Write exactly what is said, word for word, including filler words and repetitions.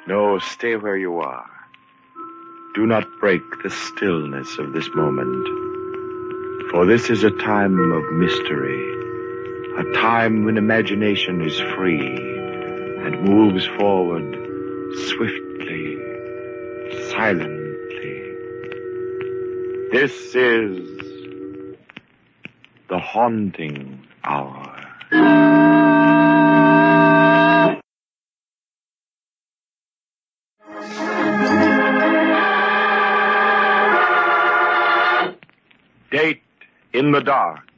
No, stay where you are. Do not break the stillness of this moment. For this is a time of mystery. A time when imagination is free and moves forward swiftly, silently. This is the haunting hour. Date in the dark.